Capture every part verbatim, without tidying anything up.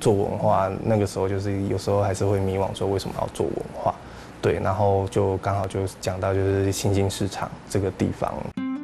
做文化，那个时候就是有时候还是会迷惘，说为什么要做文化？对，然后就刚好就讲到就是新兴市场这个地方，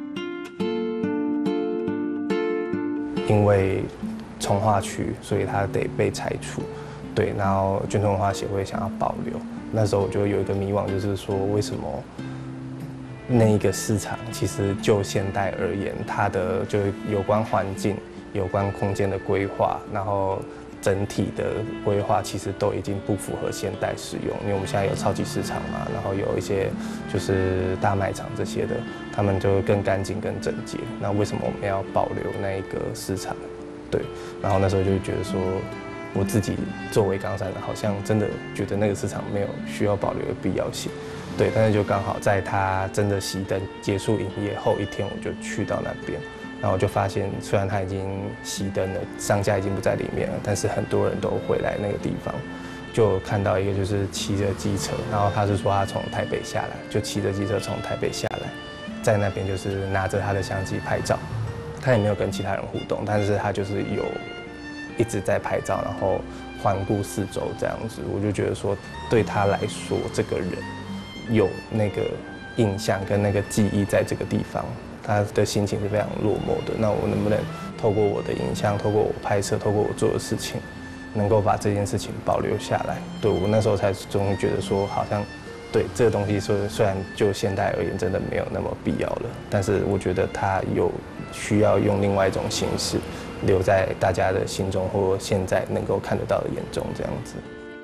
因为重划区，所以它得被拆除。对，然后眷村文化协会想要保留，那时候我就有一个迷惘，就是说为什么那一个市场其实就现代而言，它的就有关环境、有关空间的规划，然后整体的规划其实都已经不符合现代使用，因为我们现在有超级市场嘛，然后有一些就是大卖场这些的，他们就更干净、更整洁。那为什么我们要保留那一个市场？对，然后那时候就觉得说，我自己作为冈山人，好像真的觉得那个市场没有需要保留的必要性。对，但是就刚好在它真的熄灯结束营业后一天，我就去到那边。然后我就发现，虽然它已经熄灯了，商家已经不在里面了，但是很多人都回来那个地方，就看到一个就是骑着机车，然后他是说他从台北下来，就骑着机车从台北下来，在那边就是拿着他的相机拍照，他也没有跟其他人互动，但是他就是有一直在拍照，然后环顾四周这样子，我就觉得说，对他来说，这个人有那个印象跟那个记忆在这个地方。他的心情是非常落寞的。那我能不能透过我的影像，透过我拍摄，透过我做的事情，能够把这件事情保留下来？对，我那时候才终于觉得说，好像对这个东西说，虽然就现代而言真的没有那么必要了，但是我觉得它有需要用另外一种形式留在大家的心中，或现在能够看得到的眼中，这样子。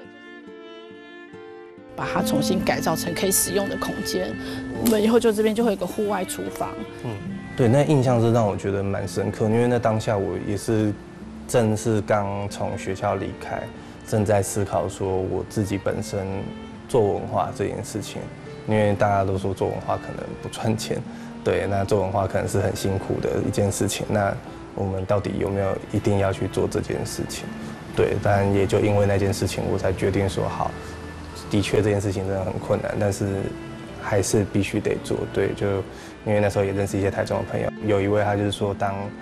把它重新改造成可以使用的空间，我们以后就这边就会有个户外厨房。 嗯，对，那印象是让我觉得蛮深刻，因为那当下我也是正是刚从学校离开，正在思考说我自己本身做文化这件事情，因为大家都说做文化可能不赚钱，对，那做文化可能是很辛苦的一件事情，那我们到底有没有一定要去做这件事情？对，但也就因为那件事情，我才决定说好。的确，这件事情真的很困难，但是还是必须得做。对，就因为那时候也认识一些台中的朋友，有一位他就是说，当